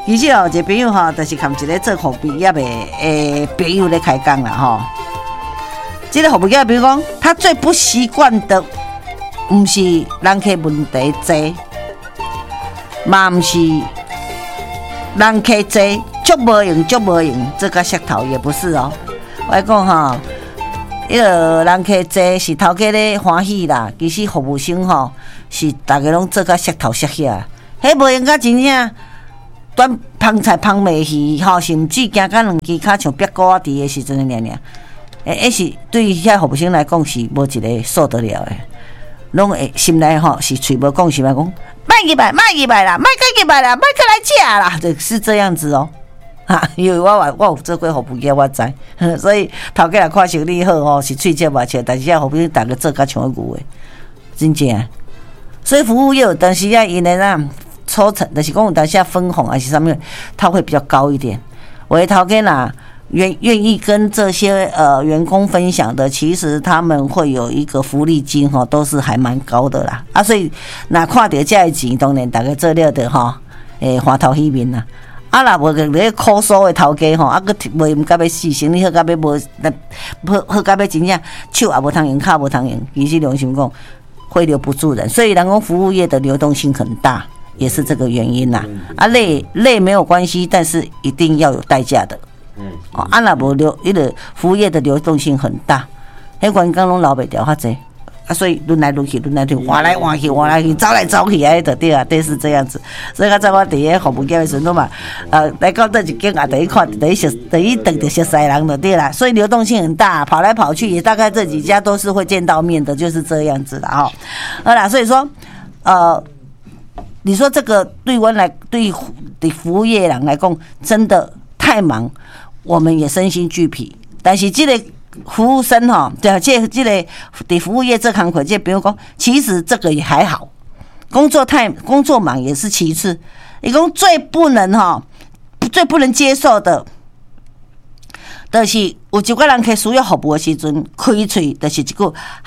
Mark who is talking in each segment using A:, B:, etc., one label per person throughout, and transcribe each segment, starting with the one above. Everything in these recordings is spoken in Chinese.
A: 其实有一个朋友吼，就是跟一个做服务业的朋友咧开讲啦吼。这个服务业，比如讲，他最不习惯的，不是人客问题多，嘛不是人客多，足无用，这个舌头也不是哦。我讲吼，迄个人客多是头家咧欢喜啦，其实服务生吼是大家拢做甲舌头舌下，迄无用甲真正。端芳菜芳袂去吼，甚至行到两支骹像壁鼓仔伫的时阵尔，迄是对遐服务生来讲是无一个受得了的，拢会心内吼是嘴无讲，心内讲，卖去卖啦，卖去卖啦，卖去来吃啦，就是这样子哦。因为我有做过服务业，我知，所以头家来看生意好吼，是喙切目切，但是遐服务生大家做甲像牛的，真正。所以服务业有当时因为咱。抽成就是讲有当下分红还是上面，它会比较高一点。我的头家啦，愿意跟这些员工分享的，其实他们会有一个福利金哈，都是还蛮高的啦。啊，所以那看到这个钱，当然大家做了的哈，花头喜面啦。啊，若无个咧苦苏的头家吼，啊个卖唔甲要死，生意好甲要无，好甲要真正手也无通用，脚无通用。其实良心讲，会留不住人。所以人讲服务业的流动性很大。也是这个原因啦，累没有关系，但是一定要有代价的。若无迄个服务业的流动性很大，迄员工拢留袂掉遐济，所以轮来轮去，换来换去，走来走去，就对啊，对是这样子。所以较早我伫个服务业的时阵嘛，来到这一间啊，第一看，第一等就熟悉人就对啦，所以流动性很大，跑来跑去，也大概这几家都是会见到面的，就是这样子的哈。好啦，所以说你说这个对服务业人来讲，真的太忙，我们也身心俱疲。但是这个服务生哈，对啊，这个对服务业这行可这比如讲，其实这个也还好，工作忙也是其次。你讲最不能接受的，就是有一个人去需要服务的时阵，开嘴就是一句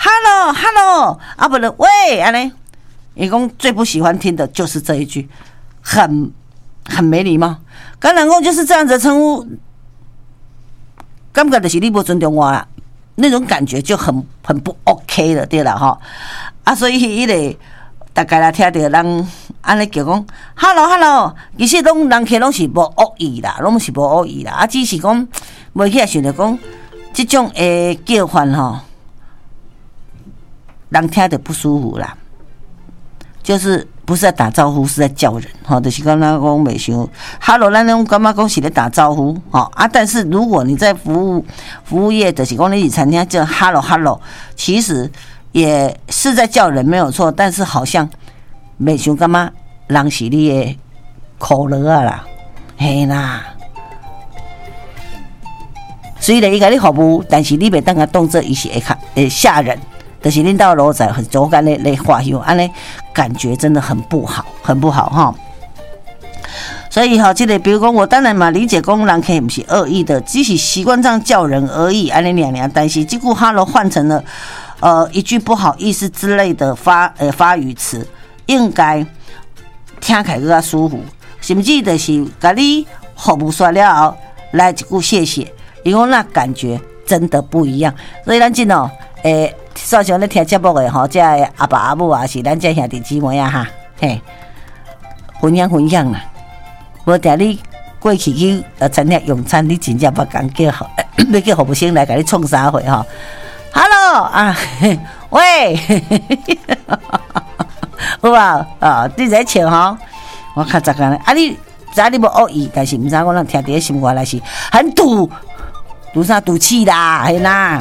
A: “hello”， 啊不然喂安尼。伊讲最不喜欢听的就是这一句，很没礼貌。跟人讲就是这样子称呼，感觉就是你不尊重我啦，那种感觉就很不 OK 了，对啦哈。啊，所以伊个大概啦听到人安尼叫讲 hello， 其实拢人客拢是无恶意啦，拢是无恶意啦。啊，只是讲袂起来想着讲，这种叫唤吼，人听着不舒服啦。就是不是在打招呼，是在叫人，哈，就是刚刚讲美想 ，hello， 咱拢感觉讲是在打招呼，哈啊，但是如果你在服务业，就是讲你餐厅叫 hello， 其实也是在叫人没有错，但是好像美想感觉人是你的口乐啊啦，嘿啦，虽然伊甲你服务，但是你袂当个当做伊是会吓人。就是恁到楼仔很走干来花香，安尼感觉真的很不好哈。所以哈，这个比如讲，我当然嘛理解讲人客不是恶意的，只是习惯这样叫人而已，安尼两。但是这句hello换成了一句不好意思之类的发语词，应该听起来更加舒服，甚至就是甲你服务刷了后来一句谢谢，因为那感觉真的不一样。所以咱真哦，算像咧听节目的吼，这阿爸阿母啊，是咱这兄弟姊妹啊哈，嘿，分享啦。无定你过去餐厅用餐，你真正不敢叫要叫服务生来给你创啥货吼 ？Hello 啊，喂，有无啊？你在笑吼？我较早干啊，你无恶意，但是唔知我咱听伫心外来是很赌气啦，嘿啦。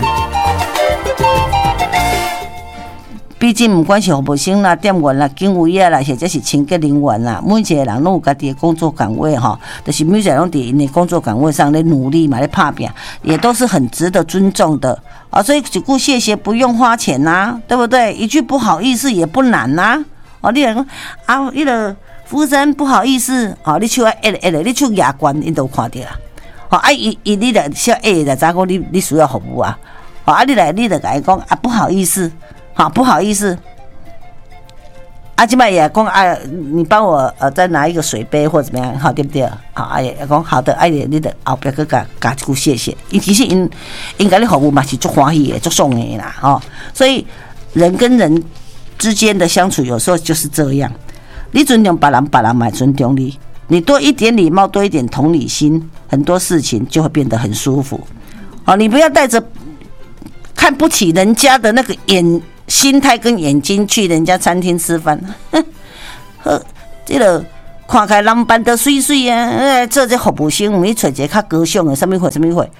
A: 毕竟不管是服务生啦、店员啦、警卫啊啦，或者是清洁人员啦，每一个人拢有家己的工作岗位哈，就是每一个人拢伫因的工作岗位上咧努力嘛，咧打拼，也都是很值得尊重的啊。所以一句谢谢不用花钱呐，对不对？一句不好意思也不难呐。哦，你来讲啊，那个服务生不好意思，哦，你手你手牙关，因都看到啦。哦，啊，你来小就知讲你需要服务啊。哦，啊，你就甲伊讲啊，不好意思。好，不好意思， 即摆也讲啊，你帮我再拿一个水杯或怎么样，好对不对？好，阿爷讲好的，阿爷你的后壁去甲一句谢谢。其实因甲你服务嘛是足欢喜的，足爽的啦，哦。所以人跟人之间的相处有时候就是这样，你尊重别人，别人嘛尊重你。你多一点礼貌，多一点同理心，很多事情就会变得很舒服。哦，你不要带着看不起人家的那个心态跟眼睛去人家餐厅吃饭，这个看起来人扮得水水啊，做这服务生，你找一个较高尚的，什么会？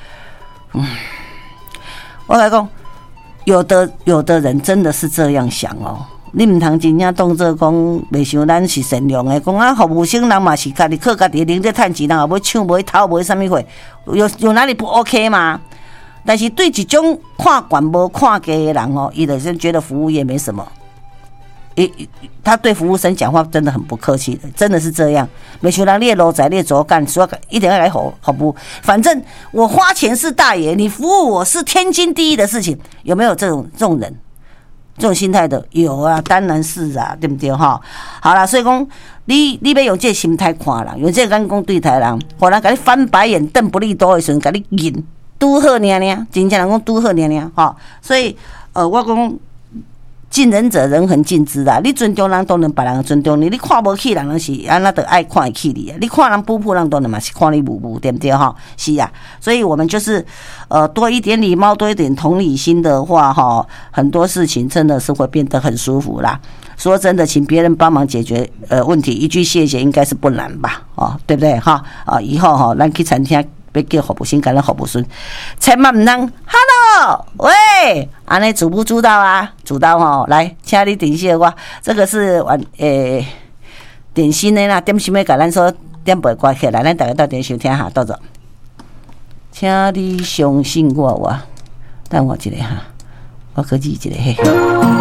A: 我来讲，有的人真的是这样想哦。你唔通真正当作讲袂想咱是善良的，讲啊服务生人嘛是家己靠家己零在趁钱，人也要抢要偷要什么货，有哪里不 OK 吗？但是对这种看管无看低的人哦，伊就是觉得服务业没什么，他对服务生讲话真的很不客气的，真的是这样。袂想人你的路仔你的左干，所以一定要来服务。反正我花钱是大爷，你服务我是天经地义的事情，有没有这种人？这种心态的有啊，当然是啊，对不对哈？好啦，所以讲你要用这个心态看人，用这个眼光对待人，互人甲你翻白眼、瞪不利多的时阵，甲你认拄好尔，真正人讲拄好尔哈。所以我讲尽人者人恒尽之啦。你尊重人，当然别人尊重你。你看不起人，人是安那就爱看会起你啊。你看人普人，当然嘛是看你无，对不对哈？是啊，所以我们就是多一点礼貌，多一点同理心的话哈，很多事情真的是会变得很舒服啦。说真的，请别人帮忙解决问题，一句谢谢应该是不难吧？哦，对不对哈？以后哈，咱去餐厅。要叫服务生，跟咱服务生，千万唔能 ，Hello， 喂，安尼主不主导啊？主导吼，来，请你点谢我，这个是点心的啦，点心的，甲咱说点背歌起来，咱大家到点收听下，到着。请你相信我，等我一下哈，我去记一下嘿。